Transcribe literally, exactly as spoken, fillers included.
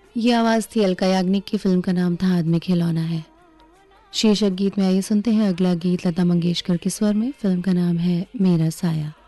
ये आवाज़ थी अलका याग्निक की। फिल्म का नाम था आदमी खिलौना है। शीर्षक गीत में आइए सुनते हैं अगला गीत लता मंगेशकर के स्वर में। फिल्म का नाम है मेरा साया।